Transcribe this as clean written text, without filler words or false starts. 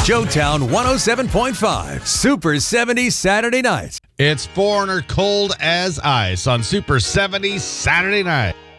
Joetown 107.5, Super 70 Saturday nights. It's Foreigner Cold as Ice on Super 70 Saturday night.